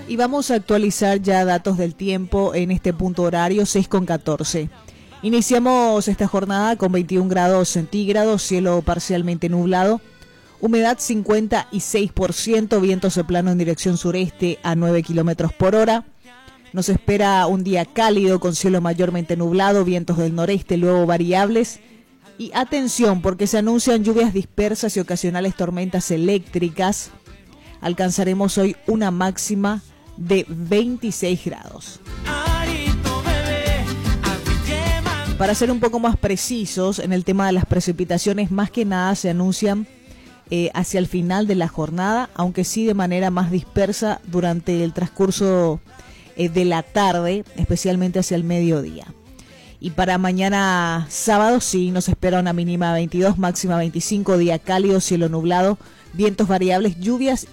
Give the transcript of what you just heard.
Y vamos a actualizar ya datos del tiempo en este punto horario, 6:14. Iniciamos esta jornada con 21 grados centígrados, cielo parcialmente nublado, humedad 56%, viento soplando en dirección sureste a 9 kilómetros por hora. Nos espera un día cálido con cielo mayormente nublado, vientos del noreste luego variables. Y atención, porque se anuncian lluvias dispersas y ocasionales tormentas eléctricas. Alcanzaremos hoy una máxima de 26 grados. Para ser un poco más precisos en el tema de las precipitaciones, más que nada se anuncian hacia el final de la jornada, aunque sí de manera más dispersa durante el transcurso de la tarde, especialmente hacia el mediodía. Y para mañana sábado sí nos espera una mínima de 22, máxima 25, día cálido, cielo nublado, vientos variables, lluvias